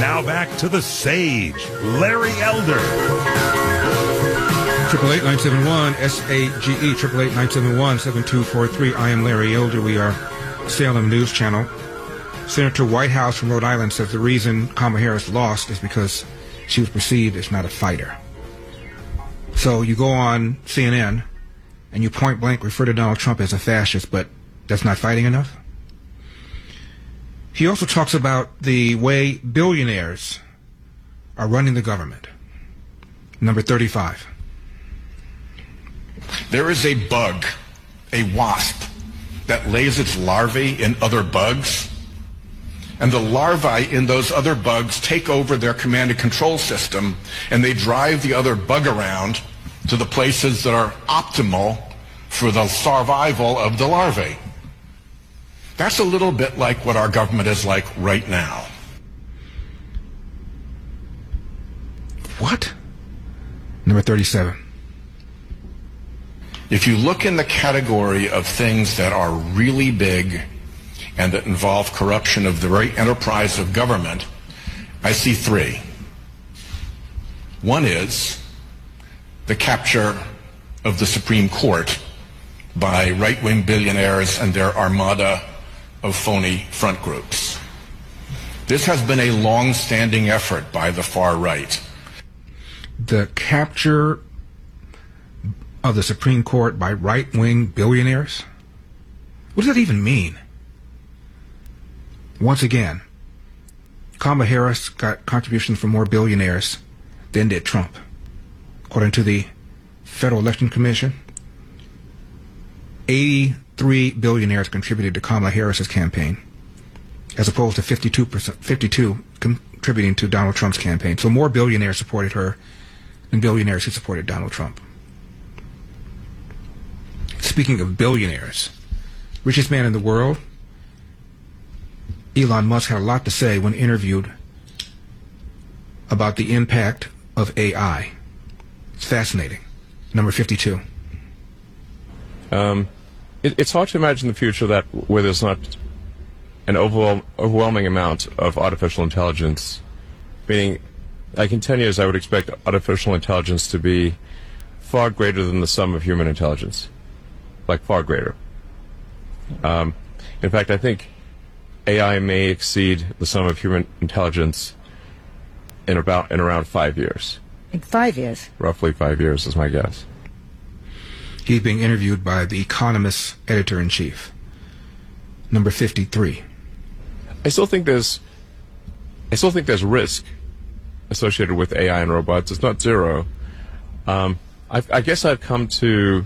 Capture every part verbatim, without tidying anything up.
Now back to the sage, Larry Elder. Triple eight nine seven one S A G E triple eight nine seven one seven two four three. I am Larry Elder. We are Salem News Channel. Senator Whitehouse from Rhode Island says the reason Kamala Harris lost is because she was perceived as not a fighter. So you go on C N N and you point blank refer to Donald Trump as a fascist, but that's not fighting enough. He also talks about the way billionaires are running the government. Number thirty-five. There is a bug, a wasp, that lays its larvae in other bugs, and the larvae in those other bugs take over their command and control system, and they drive the other bug around to the places that are optimal for the survival of the larvae. That's a little bit like what our government is like right now. What? Number thirty-seven. If you look in the category of things that are really big and that involve corruption of the very enterprise of government, I see three. One is the capture of the Supreme Court by right-wing billionaires and their armada of phony front groups. This has been a long-standing effort by the far right. The capture of the Supreme Court by right-wing billionaires? What does that even mean? Once again, Kamala Harris got contributions from more billionaires than did Trump. According to the Federal Election Commission, eighty-three billionaires contributed to Kamala Harris's campaign, as opposed to fifty-two percent, fifty-two contributing to Donald Trump's campaign. So more billionaires supported her than billionaires who supported Donald Trump. Speaking of billionaires, richest man in the world, Elon Musk had a lot to say when interviewed about the impact of A I. It's fascinating. Number fifty-two. Um, it, it's hard to imagine the future that where there's not an overwhelm, overwhelming amount of artificial intelligence. Meaning, like in ten years, I would expect artificial intelligence to be far greater than the sum of human intelligence. Like far greater. Um, in fact, I think A I may exceed the sum of human intelligence in about in around five years. In five years? Roughly five years is my guess. He's being interviewed by The Economist editor-in-chief. Number fifty-three. I still think there's, I still think there's risk associated with A I and robots. It's not zero. Um, I, I guess I've come to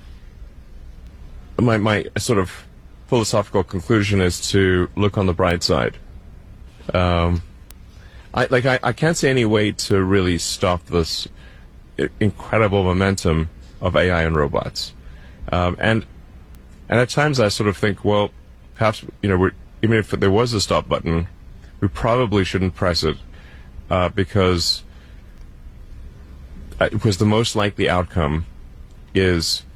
my my sort of philosophical conclusion is to look on the bright side. Um, I like I, I can't see any way to really stop this incredible momentum of A I and robots, um, and and at times I sort of think, well, perhaps you know, we're, even if there was a stop button, we probably shouldn't press it uh, because because the most likely outcome is